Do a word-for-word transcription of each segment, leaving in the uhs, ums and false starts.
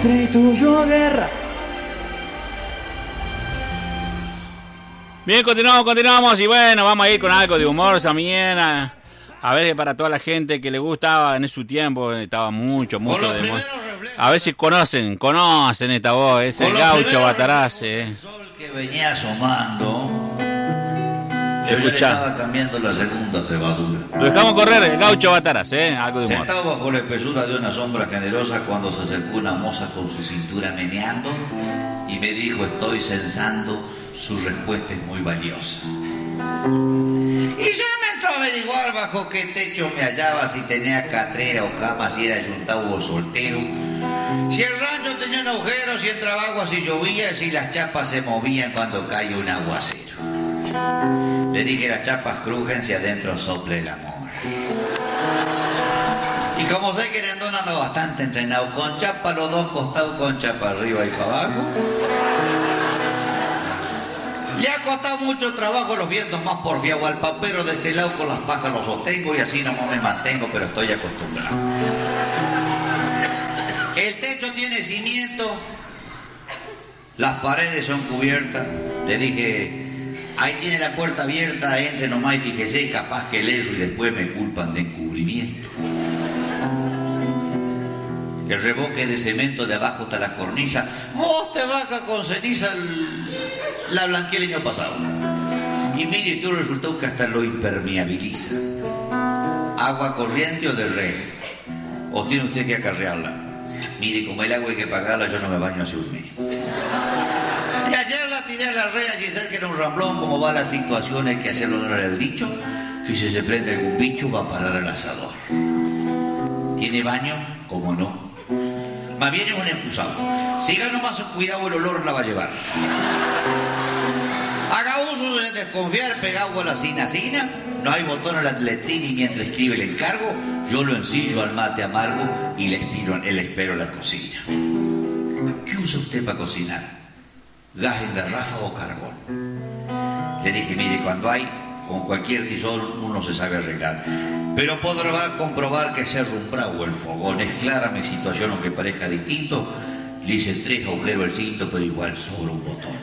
entre tuyo guerra. Bien, continuamos, continuamos y bueno, vamos a ir con algo de humor también. A, a ver, para toda la gente que le gustaba en su tiempo, estaba mucho, mucho de humor. A ver si conocen, conocen esta voz, es el Gaucho Batarazzi. Eh. El sol que venía asomando, yo Escuchá. le estaba cambiando la segunda cebadura. Lo dejamos correr, el Gaucho Batarazzi, eh, algo de humor. Sentado bajo la espesura de una sombra generosa cuando se acercó una moza con su cintura meneando y me dijo, estoy censando, su respuesta es muy valiosa. Y ya me entró a averiguar bajo qué techo me hallaba, si tenía catrera o cama, si era yuntado o soltero, si el rancho tenía un agujero, si entraba agua, si llovía, si las chapas se movían cuando cae un aguacero. Le dije, las chapas crujen si adentro sopla el amor. Y como sé que en Endón ando bastante entrenado, con chapa los dos costados, con chapa arriba y para abajo. Le ha costado mucho trabajo los vientos más porfiados. Al papero de este lado con las pajas los sostengo y así no me mantengo, pero estoy acostumbrado. El techo tiene cimiento, las paredes son cubiertas. Le dije, ahí tiene la puerta abierta, entre nomás y fíjese, capaz que le erro y después me culpan de encubrimiento. El revoque de cemento de abajo hasta la cornisa, vos te vaca con ceniza el... la blanqueé el año pasado. Y mire, tú resultó que hasta lo impermeabiliza. ¿Agua corriente o de red? ¿O tiene usted que acarrearla? Mire, como el agua hay que pagarla, yo no me baño hace un mes. Y ayer la tiré a la red, allí cerca que era un ramblón, como va la situación, hay que hacerlo honor al dicho, que si se prende algún bicho va a parar al asador. ¿Tiene baño? Como no. Más bien es un excusado. Siga nomás un cuidado, el olor la va a llevar. Haga uso de desconfiar, pegado a la cina-cina. No hay botón en la letrina y mientras escribe el encargo, yo lo ensillo al mate amargo y le espero, le espero la cocina. ¿Qué usa usted para cocinar? ¿Gas en garrafa o carbón? Le dije, mire, cuando hay, con cualquier tisol uno se sabe arreglar. Pero podrá comprobar que se ha rumbrado el fogón. Es clara mi situación, aunque parezca distinto. Le hice tres agujeros al cinto, pero igual sobra un botón.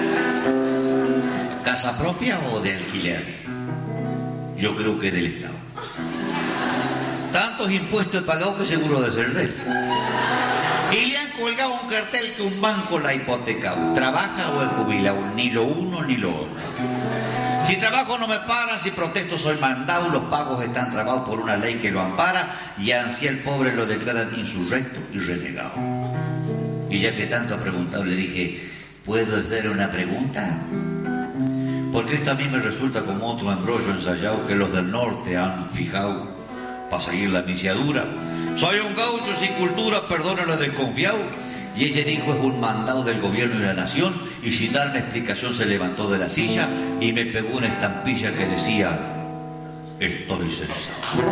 ¿Casa propia o de alquiler? Yo creo que del Estado. Tantos impuestos he pagado que seguro de ser de él. Y le han colgado un cartel que un banco la ha hipotecado. ¿Trabaja o es jubilado? Ni lo uno ni lo otro. Si trabajo no me paran, si protesto soy mandado, los pagos están trabados por una ley que lo ampara y ansí el pobre lo declaran insurrecto y renegado. Y ya que tanto ha preguntado, le dije, ¿puedo hacer una pregunta? Porque esto a mí me resulta como otro embrollo ensayado que los del norte han fijado para seguir la misiadura. Soy un gaucho sin cultura, perdónenlo desconfiado. Y ese dijo es un mandado del gobierno y la nación, y sin darme explicación se levantó de la silla y me pegó una estampilla que decía, estoy censado.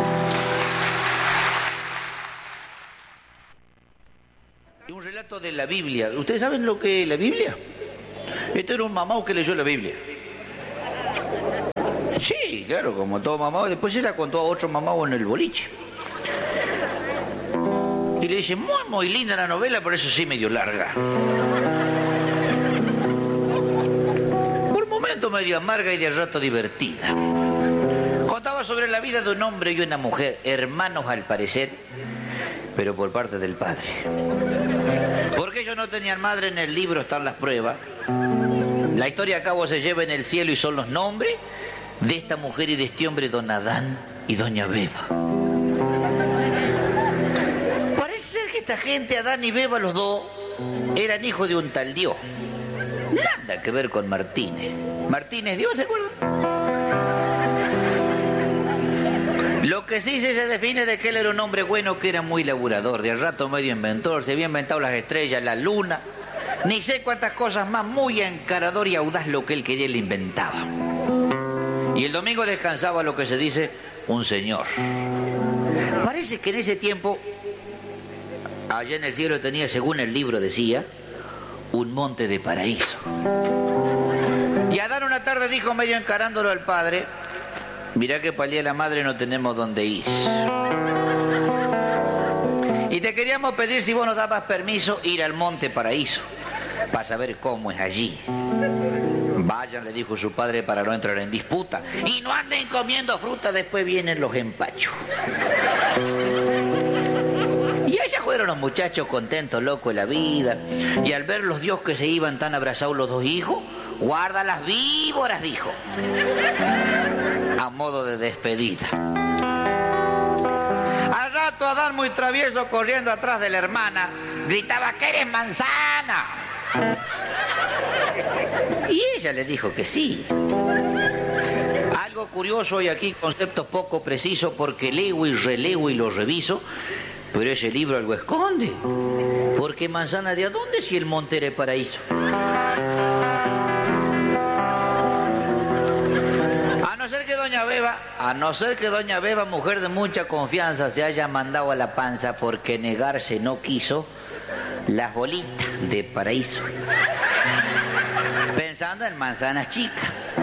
Un relato de la Biblia. ¿Ustedes saben lo que es la Biblia? Este era un mamao que leyó la Biblia. Sí, claro, como todo mamao. Después se la contó a otro mamao en el boliche. Y le dice, muy, muy linda la novela, por eso sí medio larga. Por momento medio amarga y de rato divertida. Contaba sobre la vida de un hombre y una mujer, hermanos al parecer, pero por parte del padre. Porque ellos no tenían madre, en el libro están las pruebas. La historia a cabo se lleva en el cielo y son los nombres de esta mujer y de este hombre, don Adán y doña Beba. Esta gente, Adán y Beba, los dos, eran hijos de un tal Dios. Nada que ver con Martínez. Martínez Dios, ¿se acuerdan? Lo que sí se define de que él era un hombre bueno, que era muy laburador, de al rato medio inventor, se había inventado las estrellas, la luna, ni sé cuántas cosas más, muy encarador y audaz lo que él quería, él inventaba. Y el domingo descansaba, lo que se dice, un señor. Parece que en ese tiempo allá en el cielo tenía, según el libro decía, un monte de paraíso. Y Adán una tarde dijo, medio encarándolo al padre, mirá que para el día de la madre no tenemos dónde ir. Y Y te queríamos pedir si vos nos dabas permiso ir al Monte Paraíso, para saber cómo es allí. Vayan, le dijo su padre, para no entrar en disputa. Y no anden comiendo fruta, después vienen los empachos. Y allá fueron los muchachos contentos, locos de la vida. Y al ver los dios que se iban tan abrazados los dos hijos, guarda las víboras, dijo, a modo de despedida. Al rato Adán, muy travieso, corriendo atrás de la hermana, gritaba: ¿quieres manzana? Y ella le dijo que sí. Algo curioso, y aquí conceptos poco precisos, porque leo y releo y lo reviso, pero ese libro algo esconde. Porque manzana de a dónde si el monte era el paraíso. A no ser que doña Beba, a no ser que doña Beba, mujer de mucha confianza, se haya mandado a la panza porque negarse no quiso las bolitas de paraíso, pensando en manzanas chicas.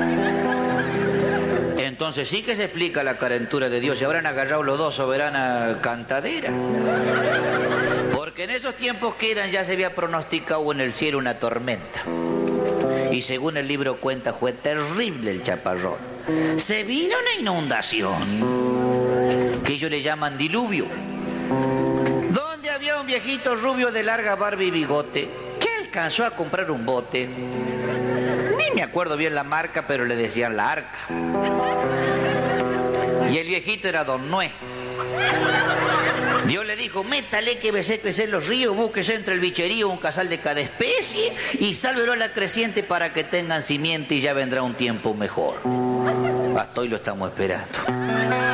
Entonces sí que se explica la calentura de Dios. Se habrán agarrado los dos soberana cantadera. Porque en esos tiempos que eran ya se había pronosticado en el cielo una tormenta. Y según el libro cuenta, fue terrible el chaparrón. Se vino una inundación que ellos le llaman diluvio, donde había un viejito rubio de larga barba y bigote que alcanzó a comprar un bote. Ni me acuerdo bien la marca, pero le decían la Arca. Y el viejito era don Noé. Dios le dijo: métale que besé crecer los ríos, búsquese entre el bicherío un casal de cada especie y sálvelo a la creciente para que tengan simiente, y ya vendrá un tiempo mejor. Hasta hoy lo estamos esperando.